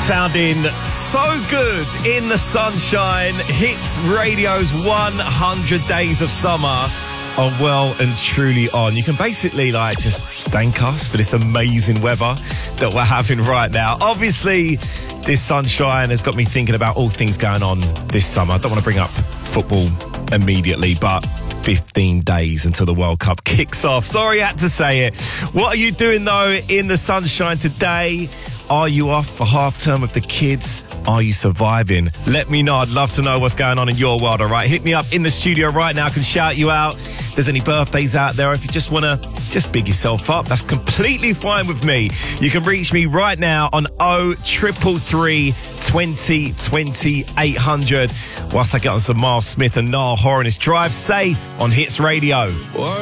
Sounding so good in the sunshine. Hits Radio's 100 Days of Summer are well and truly on. You can basically just thank us for this amazing weather that we're having right now. Obviously, this sunshine has got me thinking about all things going on this summer. I don't want to bring up football immediately, but 15 days until the World Cup kicks off. Sorry I had to say it. What are you doing though in the sunshine today? Are you off for half term with the kids? Are you surviving? Let me know. I'd love to know what's going on in your world, all right? Hit me up in the studio right now. I can shout you out. If there's any birthdays out there, if you just want to big yourself up, that's completely fine with me. You can reach me right now on 0333 20 20 800 whilst I get on some Miles Smith and Niall Horan. It's Drive Safe on Hits Radio.